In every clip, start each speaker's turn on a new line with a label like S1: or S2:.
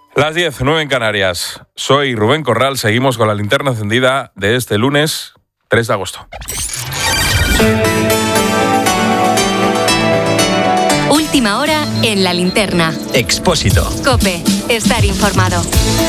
S1: Las 10:09 en Canarias. Soy Rubén Corral. Seguimos con la linterna encendida de este lunes 3 de agosto.
S2: Última hora en la linterna.
S3: Expósito.
S2: COPE. Estar informado.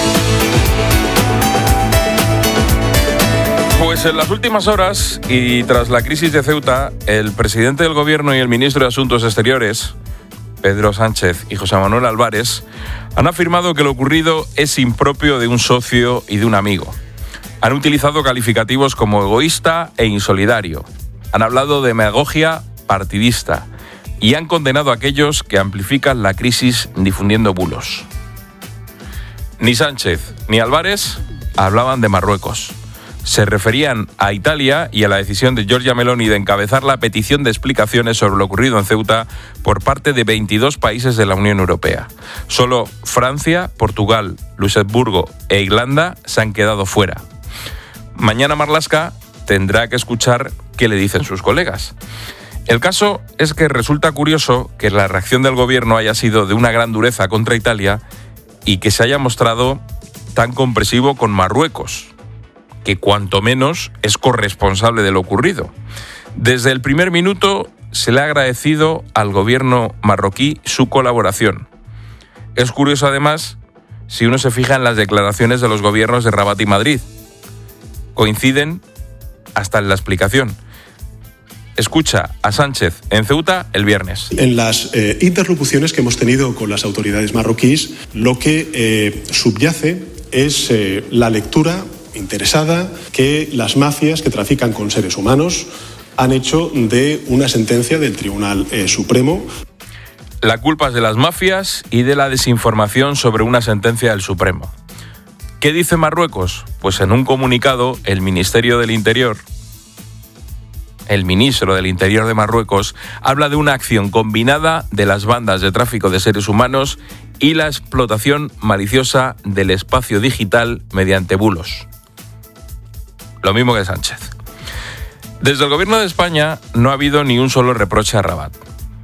S1: Pues en las últimas horas y tras la crisis de Ceuta, el presidente del Gobierno y el ministro de Asuntos Exteriores, Pedro Sánchez y José Manuel Álvarez, han afirmado que lo ocurrido es impropio de un socio y de un amigo. Han utilizado calificativos como egoísta e insolidario. Han hablado de demagogia partidista y han condenado a aquellos que amplifican la crisis difundiendo bulos. Ni Sánchez ni Álvarez hablaban de Marruecos. Se referían a Italia y a la decisión de Giorgia Meloni de encabezar la petición de explicaciones sobre lo ocurrido en Ceuta por parte de 22 países de la Unión Europea. Solo Francia, Portugal, Luxemburgo e Irlanda se han quedado fuera. Mañana Marlaska tendrá que escuchar qué le dicen sus colegas. El caso es que resulta curioso que la reacción del gobierno haya sido de una gran dureza contra Italia y que se haya mostrado tan comprensivo con Marruecos, que cuanto menos es corresponsable de lo ocurrido. Desde el primer minuto se le ha agradecido al gobierno marroquí su colaboración. Es curioso además si uno se fija en las declaraciones de los gobiernos de Rabat y Madrid. Coinciden hasta en la explicación. Escucha a Sánchez en Ceuta el viernes.
S4: En las interlocuciones que hemos tenido con las autoridades marroquíes, lo que subyace es la lectura interesada que las mafias que trafican con seres humanos han hecho de una sentencia del Tribunal Supremo.
S1: La culpa es de las mafias y de la desinformación sobre una sentencia del Supremo. ¿Qué dice Marruecos? Pues en un comunicado el Ministerio del Interior, el ministro del Interior de Marruecos, habla de una acción combinada de las bandas de tráfico de seres humanos y la explotación maliciosa del espacio digital mediante bulos. Lo mismo que Sánchez. Desde el gobierno de España no ha habido ni un solo reproche a Rabat.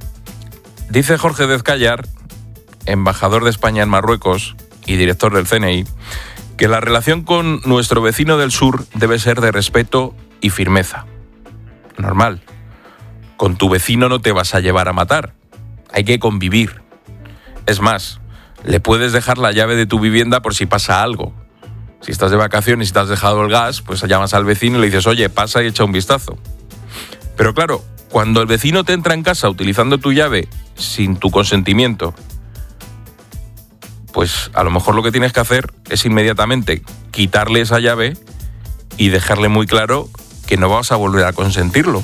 S1: Dice Jorge Dezcayar, embajador de España en Marruecos y director del CNI, que la relación con nuestro vecino del sur debe ser de respeto y firmeza. Normal. Con tu vecino no te vas a llevar a matar. Hay que convivir. Es más, le puedes dejar la llave de tu vivienda por si pasa algo. Si estás de vacaciones y te has dejado el gas, pues llamas al vecino y le dices, oye, pasa y echa un vistazo. Pero claro, cuando el vecino te entra en casa utilizando tu llave sin tu consentimiento, pues a lo mejor lo que tienes que hacer es inmediatamente quitarle esa llave y dejarle muy claro que no vas a volver a consentirlo.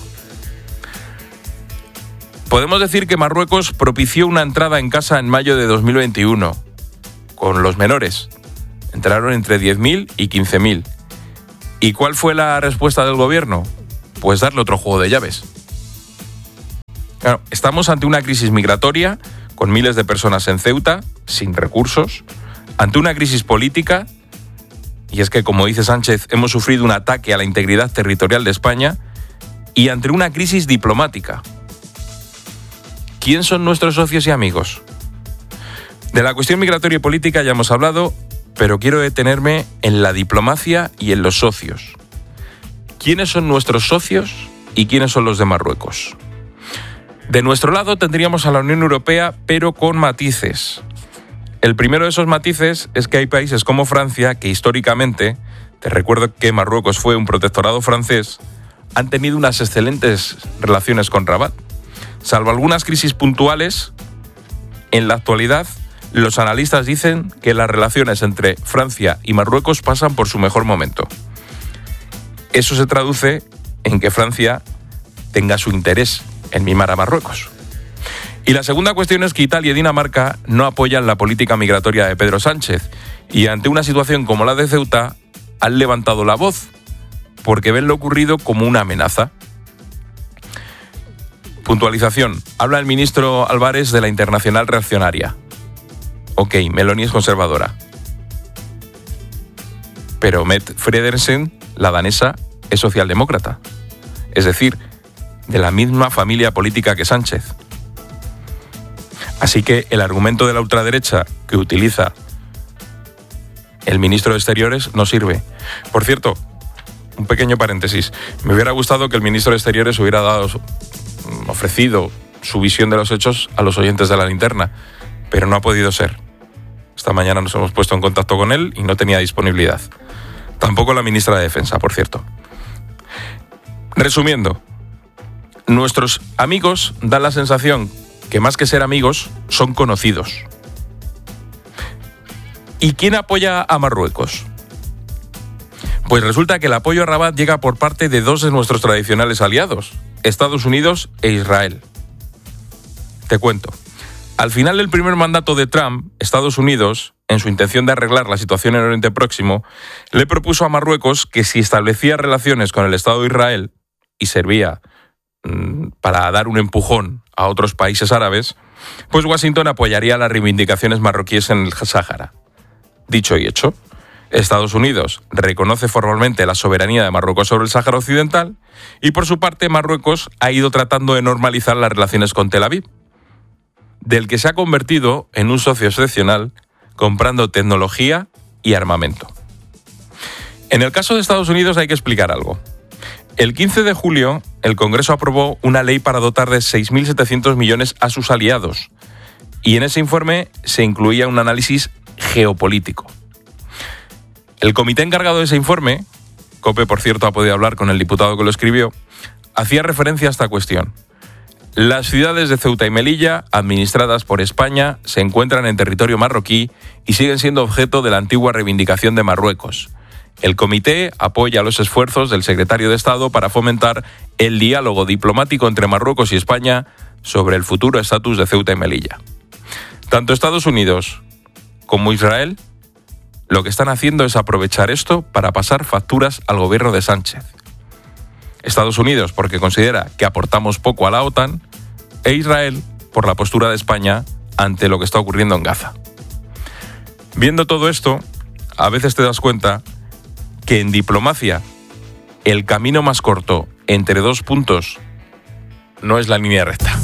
S1: Podemos decir que Marruecos propició una entrada en casa en mayo de 2021 con los menores. Entraron entre 10.000 y 15.000. ¿Y cuál fue la respuesta del gobierno? Pues darle otro juego de llaves. Claro, estamos ante una crisis migratoria con miles de personas en Ceuta, sin recursos, ante una crisis política, y es que, como dice Sánchez, hemos sufrido un ataque a la integridad territorial de España, y ante una crisis diplomática. ¿Quién son nuestros socios y amigos? De la cuestión migratoria y política ya hemos hablado, pero quiero detenerme en la diplomacia y en los socios. ¿Quiénes son nuestros socios y quiénes son los de Marruecos? De nuestro lado tendríamos a la Unión Europea, pero con matices. El primero de esos matices es que hay países como Francia que históricamente, te recuerdo que Marruecos fue un protectorado francés, han tenido unas excelentes relaciones con Rabat. Salvo algunas crisis puntuales, en la actualidad los analistas dicen que las relaciones entre Francia y Marruecos pasan por su mejor momento. Eso se traduce en que Francia tenga su interés en mimar a Marruecos. Y la segunda cuestión es que Italia y Dinamarca no apoyan la política migratoria de Pedro Sánchez y ante una situación como la de Ceuta han levantado la voz porque ven lo ocurrido como una amenaza. Puntualización. Habla el ministro Álvarez de la Internacional Reaccionaria. Ok, Meloni es conservadora. Pero Mette Frederiksen, la danesa, es socialdemócrata. Es decir, de la misma familia política que Sánchez. Así que el argumento de la ultraderecha que utiliza el ministro de Exteriores no sirve. Por cierto, un pequeño paréntesis, me hubiera gustado que el ministro de Exteriores hubiera ofrecido su visión de los hechos a los oyentes de La Linterna, pero no ha podido ser. Esta mañana nos hemos puesto en contacto con él y no tenía disponibilidad. Tampoco la ministra de Defensa, por cierto. Resumiendo, nuestros amigos dan la sensación que más que ser amigos, son conocidos. ¿Y quién apoya a Marruecos? Pues resulta que el apoyo a Rabat llega por parte de dos de nuestros tradicionales aliados, Estados Unidos e Israel. Te cuento. Al final del primer mandato de Trump, Estados Unidos, en su intención de arreglar la situación en Oriente Próximo, le propuso a Marruecos que si establecía relaciones con el Estado de Israel y servía para dar un empujón a otros países árabes, pues Washington apoyaría las reivindicaciones marroquíes en el Sáhara. Dicho y hecho, Estados Unidos reconoce formalmente la soberanía de Marruecos sobre el Sáhara Occidental y por su parte Marruecos ha ido tratando de normalizar las relaciones con Tel Aviv, del que se ha convertido en un socio excepcional comprando tecnología y armamento. En el caso de Estados Unidos hay que explicar algo. El 15 de julio, el Congreso aprobó una ley para dotar de 6.700 millones a sus aliados, y en ese informe se incluía un análisis geopolítico. El comité encargado de ese informe, COPE por cierto ha podido hablar con el diputado que lo escribió, hacía referencia a esta cuestión. Las ciudades de Ceuta y Melilla, administradas por España, se encuentran en territorio marroquí y siguen siendo objeto de la antigua reivindicación de Marruecos. El comité apoya los esfuerzos del secretario de Estado para fomentar el diálogo diplomático entre Marruecos y España sobre el futuro estatus de Ceuta y Melilla. Tanto Estados Unidos como Israel lo que están haciendo es aprovechar esto para pasar facturas al gobierno de Sánchez. Estados Unidos porque considera que aportamos poco a la OTAN e Israel por la postura de España ante lo que está ocurriendo en Gaza. Viendo todo esto, a veces te das cuenta que en diplomacia el camino más corto entre dos puntos no es la línea recta.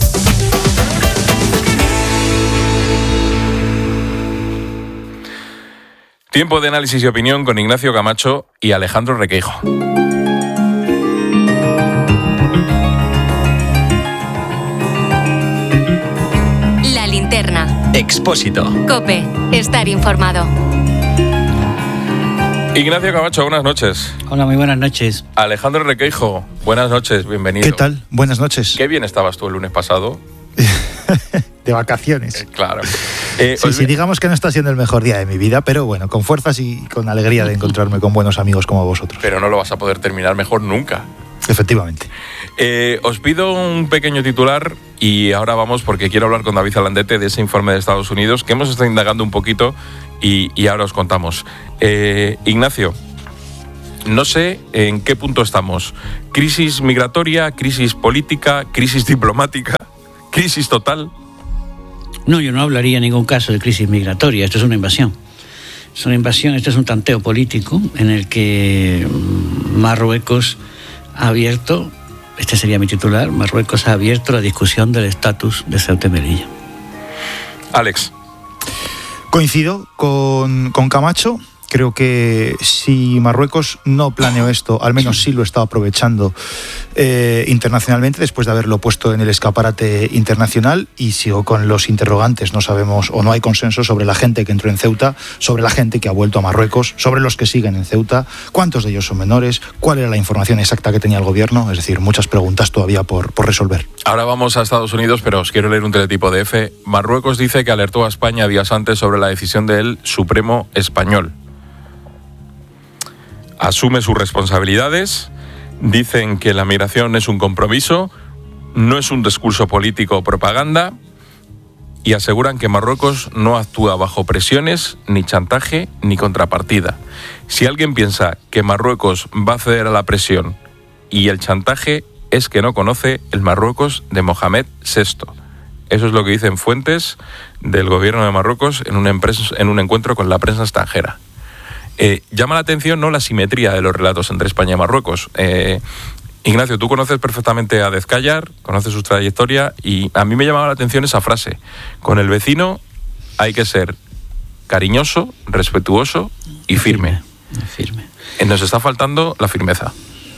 S1: Tiempo de análisis y opinión con Ignacio Camacho y Alejandro Requeijo.
S2: La Linterna.
S3: Expósito.
S2: COPE. Estar informado.
S1: Ignacio Camacho, buenas noches.
S5: Hola, muy buenas noches.
S1: Alejandro Requeijo, buenas noches, bienvenido.
S6: ¿Qué tal? Buenas noches.
S1: Qué bien estabas tú el lunes pasado.
S6: De vacaciones.
S1: Claro.
S6: Sí, digamos que no está siendo el mejor día de mi vida, pero bueno, con fuerzas y con alegría de encontrarme con buenos amigos como vosotros.
S1: Pero no lo vas a poder terminar mejor nunca.
S6: Efectivamente.
S1: Os pido un pequeño titular y ahora vamos porque quiero hablar con David Zalandete de ese informe de Estados Unidos que hemos estado indagando un poquito y ahora os contamos. Ignacio, no sé en qué punto estamos. ¿Crisis migratoria, crisis política, crisis diplomática, crisis total?
S5: No, yo no hablaría en ningún caso de crisis migratoria. Esto es una invasión. Es una invasión, esto es un tanteo político en el que Marruecos ha abierto, este sería mi titular, Marruecos ha abierto la discusión del estatus de Ceuta y Melilla.
S1: Alex.
S6: Coincido con Camacho. Creo que si Marruecos no planeó esto, al menos sí lo está aprovechando internacionalmente después de haberlo puesto en el escaparate internacional, y sigo con los interrogantes. No sabemos o no hay consenso sobre la gente que entró en Ceuta, sobre la gente que ha vuelto a Marruecos, sobre los que siguen en Ceuta, cuántos de ellos son menores, cuál era la información exacta que tenía el gobierno. Es decir, muchas preguntas todavía por resolver.
S1: Ahora vamos a Estados Unidos, pero os quiero leer un teletipo de F. Marruecos dice que alertó a España días antes sobre la decisión del Supremo español. Asume sus responsabilidades, dicen que la migración es un compromiso, no es un discurso político o propaganda, y aseguran que Marruecos no actúa bajo presiones, ni chantaje, ni contrapartida. Si alguien piensa que Marruecos va a ceder a la presión y el chantaje, es que no conoce el Marruecos de Mohamed VI. Eso es lo que dicen fuentes del gobierno de Marruecos en un encuentro con la prensa extranjera. Llama la atención no la simetría de los relatos entre España y Marruecos. Ignacio, tú conoces perfectamente a Dezkayar, conoces su trayectoria, y a mí me llamaba la atención esa frase: con el vecino hay que ser cariñoso, respetuoso y firme.
S5: Firme.
S1: Nos está faltando la firmeza.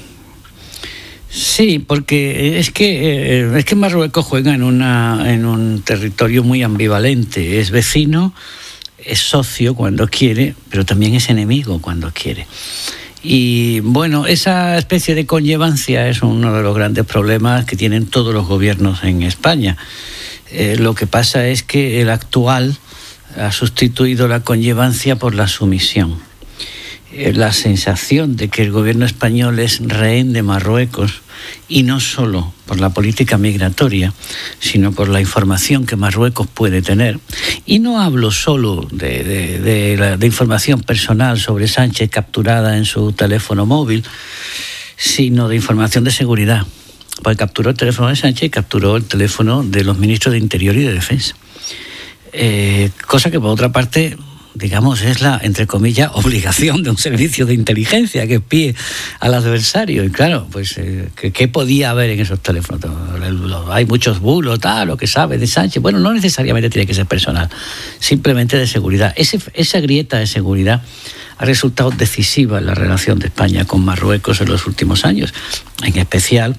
S5: Sí, porque es que Marruecos juega en un territorio muy ambivalente. Es vecino, es socio cuando quiere, pero también es enemigo cuando quiere. Y bueno, esa especie de conllevancia es uno de los grandes problemas que tienen todos los gobiernos en España. Lo que pasa es que el actual ha sustituido la conllevancia por la sumisión. La sensación de que el gobierno español es rehén de Marruecos, y no solo por la política migratoria, sino por la información que Marruecos puede tener. Y no hablo solo de información personal sobre Sánchez capturada en su teléfono móvil, sino de información de seguridad. Porque capturó el teléfono de Sánchez y capturó el teléfono de los ministros de Interior y de Defensa. Cosa que, por otra parte, digamos, es la, entre comillas, obligación de un servicio de inteligencia que espíe al adversario. Y claro, pues, ¿qué podía haber en esos teléfonos? Hay muchos bulos, lo que sabe de Sánchez. Bueno, no necesariamente tiene que ser personal, simplemente de seguridad. Esa grieta de seguridad ha resultado decisiva en la relación de España con Marruecos en los últimos años, en especial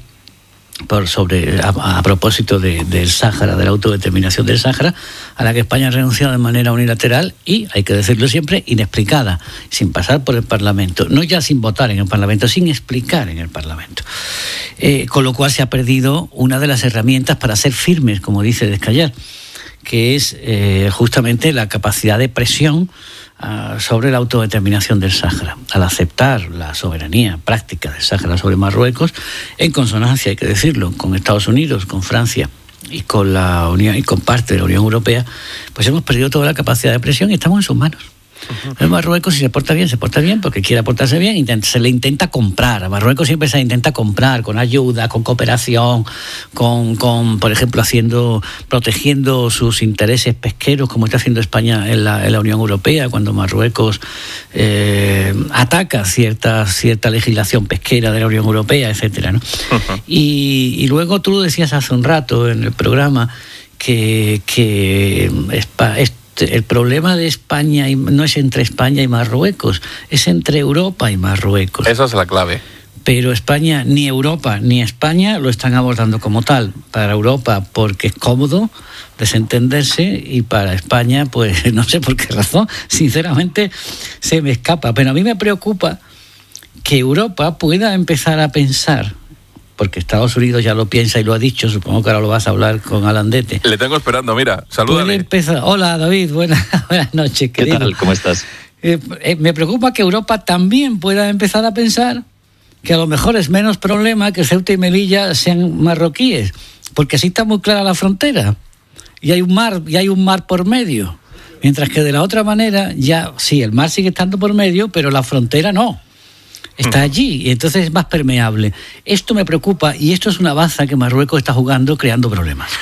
S5: a propósito del Sáhara, de la autodeterminación del Sáhara, a la que España ha renunciado de manera unilateral y, hay que decirlo siempre, inexplicada, sin pasar por el Parlamento, no ya sin votar en el Parlamento, sin explicar en el Parlamento. Con lo cual se ha perdido una de las herramientas para ser firmes, como dice Descallar, que es justamente la capacidad de presión sobre la autodeterminación del Sáhara, al aceptar la soberanía práctica del Sáhara sobre Marruecos, en consonancia, hay que decirlo, con Estados Unidos, con Francia y con la Unión y con parte de la Unión Europea, pues hemos perdido toda la capacidad de presión y estamos en sus manos. En Marruecos, si se porta bien porque quiere portarse bien, se le intenta comprar. A Marruecos siempre se le intenta comprar con ayuda, con cooperación, con por ejemplo, protegiendo sus intereses pesqueros, como está haciendo España en la Unión Europea, cuando Marruecos ataca cierta legislación pesquera de la Unión Europea, etcétera, ¿no? Y luego tú decías hace un rato en el programa que el problema de España no es entre España y Marruecos, es entre Europa y Marruecos.
S1: Esa es la clave.
S5: Pero España, ni Europa ni España lo están abordando como tal. Para Europa porque es cómodo desentenderse, y para España pues no sé por qué razón, sinceramente se me escapa. Pero a mí me preocupa que Europa pueda empezar a pensar, porque Estados Unidos ya lo piensa y lo ha dicho, supongo que ahora lo vas a hablar con Alandete.
S1: Le tengo esperando, mira, salúdame.
S5: Hola, David, buenas noches, querido.
S3: ¿Qué tal? ¿Cómo estás?
S5: Me preocupa que Europa también pueda empezar a pensar que a lo mejor es menos problema que Ceuta y Melilla sean marroquíes, porque así está muy clara la frontera, y hay un mar por medio, mientras que de la otra manera, ya sí, el mar sigue estando por medio, pero la frontera no. Está allí, y entonces es más permeable. Esto me preocupa, y esto es una baza que Marruecos está jugando, creando problemas.